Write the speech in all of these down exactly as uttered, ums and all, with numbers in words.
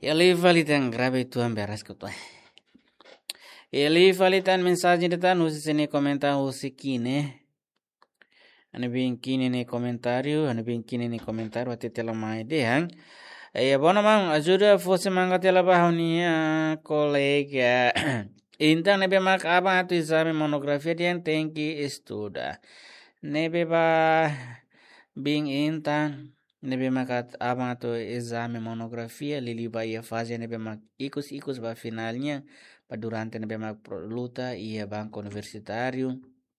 Ele valitan grave tuan beras kutua. Ele valitan mensagem de tan usi sene comentar usi kine. Ane bin kine ne comentário, ane bin kine ne comentário até tela mai de hang. Eh, bona mang ajuda fosse manga tela bahonia colega. Então nebe mak aba tu exame monografia dia tem que estudar. Nebe ba bing intan nebe makat aba tu exame monografia lili ba ia fase nebe mak ikus ikus ba finalnya pa durante nebe mak luta ia banco universitário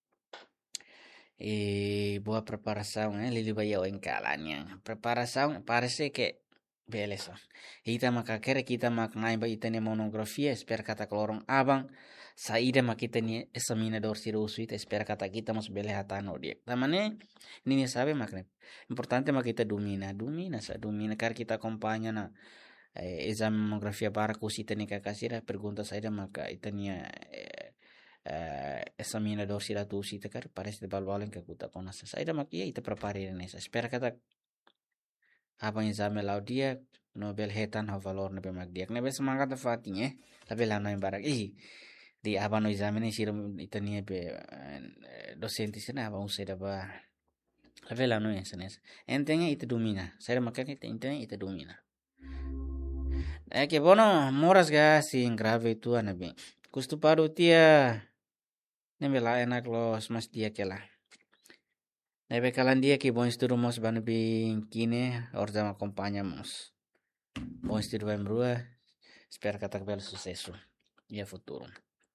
e boa preparação, né? Lili ba ia encalannya. Preparação parece que beleza. Ita maka kere kita mak nai ba itane monografia espera kata kelorong abang saida mak kita ni examinador siru suite espera kata kita mos bele hatano dia. Tamane nini sabe makne. Importante mak kita domina, domina sa domina kar kita kompanya na eh, exame monografia para kusita ni kakasira pergunta saida maka itania eh, eh, examinador sira tu sita kar parece de balbalen que kuta konasa saida mak ia ita prepare nessa espera kata apa exame lau dia Nobel hetan ha valor nebe mag dia nebe semangat da fatinya tapi lah no barak ih di apa no exame ni sirum itania be docente sina apa usai da ba tapi lah no senes entenya itu domina saya makanya entenya itu domina eh que bueno moras ga sin grave tu anabe custo paro tia nebe la enak los mas dia kela nebe kalan dia que bom esturumos banu bin kine orda acompañamos. Bom estilo vai rua. Espero que belo sucesso e a futuro.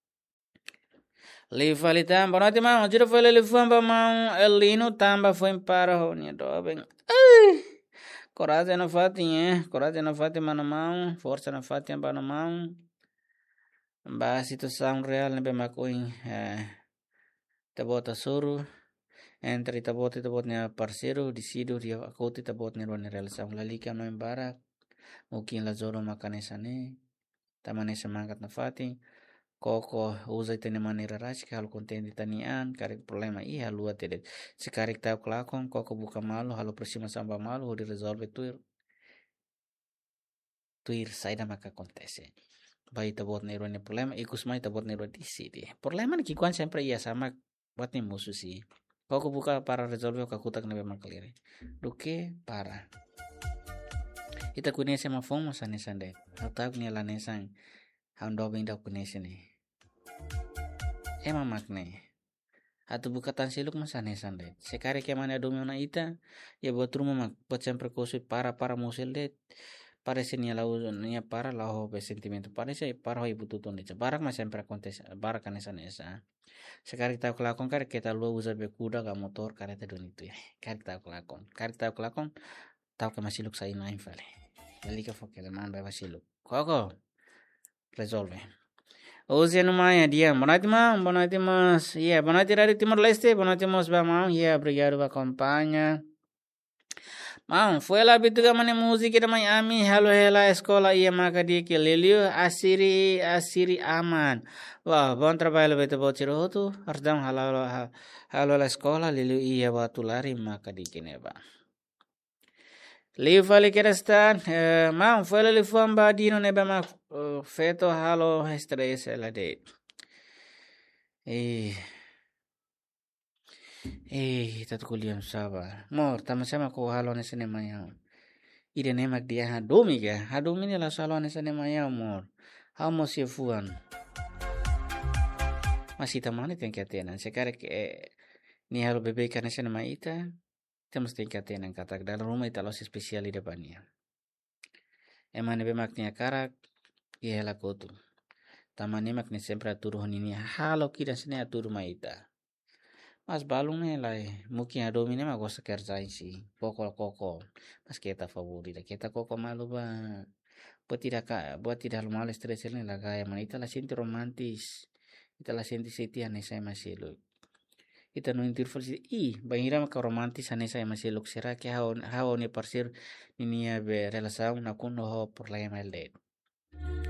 Liva litam, boa noite, irmão. Tira foi ele famba mão, elino tamba foi para o nia doben. Coragem na fatinha, coragem na fatinha mano mão, força na fatinha mano mão. Ba situação real nebe makoin eh tabota suru. Entre tabota tabot nia parceiro, decido dia akoti tabot nia rone realização lalika no embara. Mungkin la zoro makanesane tamane semangat na fati koko usa itene maneira raci hal konten tanian karek problema i halu atede se karek tau klakon koko buka malu halu persima samba malu ho di resolve tuir tuir saida maka acontece bai tabot nero ne problema ikus mai tabot nero di sidi problema ni kikuan sempre ia sama buat ni musuh sih koko buka para resolve kakutak nebe makalire duke para ita kunese ma fomo sane sande hatak ni la nesan hando binda kunese ni ema makne hatu bukatan siluk ma sane sande sekare ke mana domi ona ita ya buat rumah mak buat sempre kosu para para musil det parece ni lau ni para lau be sentimento parece para ibu tutun de barak ma sempre kontes barak kanesa nesa sekali tahu kelakon kare kita lu usa be kuda ga motor kare ta donitu ya kare tahu kelakon kare tahu kelakon tahu ke masih luk sai main vale ali que foque le man vai vacilo koko resolve hoje no manhã dia boa noite mãe boa noite mas yeah boa noite rádio Timor Leste boa noite mas vamos yeah obrigado por acompanhar mãe foi lá bituga mane música da Miami halo hela escola ia maka dia que lelio asiri asiri aman wah bom trabalho beto bociro tu ardam halo halo la escola lelio ia batulari maka dia que neba Liu fali kerestan, mau fali li famba dino nebe ma feto halo stress la de. Eh, eh, tatu kuliam saba. Mor, tama sama ko halo ne sene maya. Ide ne mak dia hadomi ga, hadomi ne la salo ne sene maya mor. Hamo si fuan. Masih tamane ten katenan, sekare ke ni halo bebe kan sene maita. Temos tem que atenan katak dalam rumah itu los spesial di depannya. Emang nebe maknya karak, iya la kotu. Taman ne maknya sempre aturu honini halo kira sini aturu maita. Mas balung ne lai, mungkin adomi ne magosa kerjain sih. Pokok koko, mas kita favorit, kita koko malu ba. Buat tidak buat tidak malu stres ne lah gaya mana ita la senti romantis. Ita la senti setian ne saya masih lu. Ita no interval si i bangira maka romantis ane saya masih luk sera ke hao hao ne parsir ni be relação na kuno ho problema el